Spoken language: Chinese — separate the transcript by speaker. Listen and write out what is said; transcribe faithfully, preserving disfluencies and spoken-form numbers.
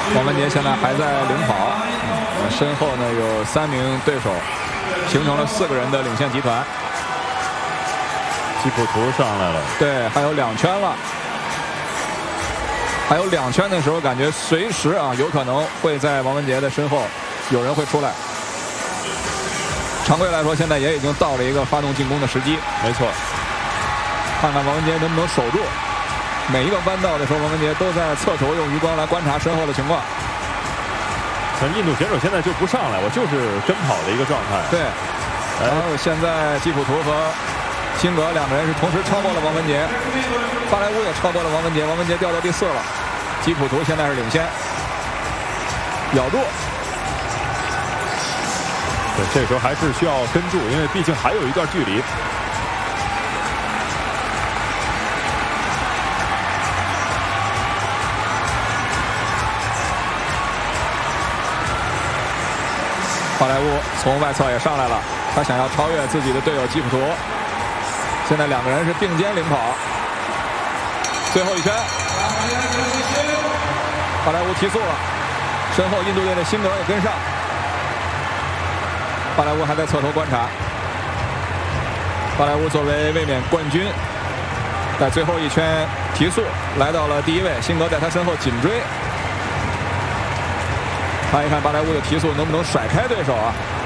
Speaker 1: 王文杰现在还在领跑，嗯、身后呢有三名对手，形成了四个人的领先集团。
Speaker 2: 吉普图上来了，
Speaker 1: 对，还有两圈了，还有两圈的时候，感觉随时啊有可能会在王文杰的身后有人会出来。常规来说，现在也已经到了一个发动进攻的时机。
Speaker 2: 没错，
Speaker 1: 看看王文杰能不能守住。每一个弯道的时候，王文杰都在侧头用余光来观察身后的情况。
Speaker 2: 像印度选手现在就不上来，我就是跟跑的一个状态。
Speaker 1: 对，然后现在吉普图和辛格两个人是同时超过了王文杰，巴莱乌也超过了王文杰，王文杰掉到第四了，吉普图现在是领先，咬住。
Speaker 2: 对，这时候还是需要跟住，因为毕竟还有一段距离。
Speaker 1: 巴莱乌从外侧也上来了，他想要超越自己的队友吉普图。现在两个人是并肩领跑，最后一圈，巴莱乌提速了，身后印度队的辛格也跟上。巴莱乌还在侧头观察。巴莱乌作为卫冕冠军，在最后一圈提速来到了第一位，辛格在他身后紧追。看一看巴莱乌的提速能不能甩开对手啊？